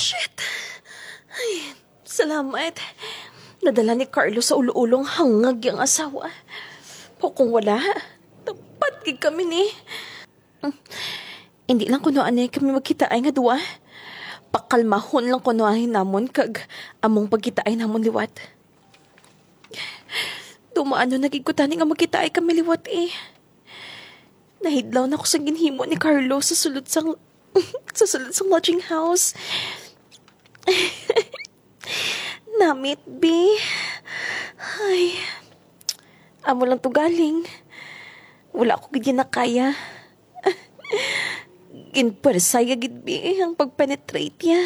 Shit. Ay, salamat. Nadala ni Carlo sa ulo-ulong hangag yung asawa. O kung wala, tapat gid kami ni. Hindi lang kuno ani kami magkita ay nga duwa. Pakalmahon lang kuno ay namon kag among pagkita ay namon liwat. Dumaano nagigutan nga magkita ay kami liwat eh. Nahidlaw na ako sa ginhimo ni Carlo sa sulod sang lodging house. Namit, B. Ay, amo lang to galing. Wala ako gid na kaya. Ginpersaya gid, B, ang pagpenetrate niya.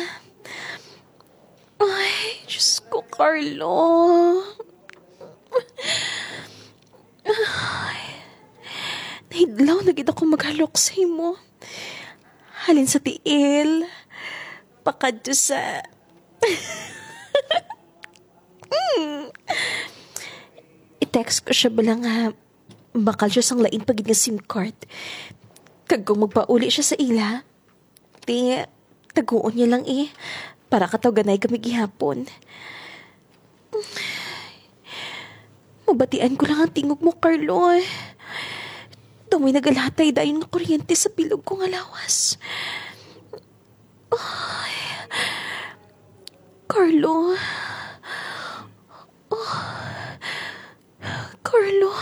Ay, Diyos ko, Carlo. Ay, nahidlaw na gid ako maghalok sa imo. Halin sa tiil. Pakadto sa... I-text ko siya bala nga bakal siya sang lain pagid nga SIM card. Kag kung magpauli siya sa ila, di taguon niya lang eh. Para katawaganay kami gihapon. Mabatian ko lang ang tingog mo, Carlo. Tumoy nagalatay dayon na kuryente sa bilog kong alawas. Ay, Carlo. Oh, Carlo.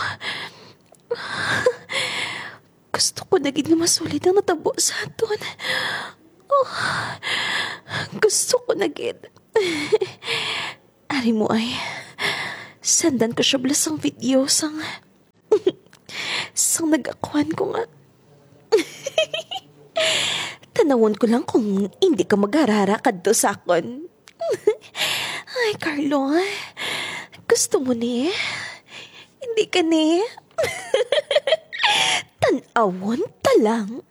Gusto ko na gid nga masulit ang natabo sa aton. Oh, gusto ko na gid. Ari mo ay, sandan ko siya blasang video sang nag-akuan ko nga. Tanawon ko lang kung hindi ka mag-harara kadto sa akon. Ay, Carlo, gusto mo ni? Hindi ka ni? Tanawon ta lang.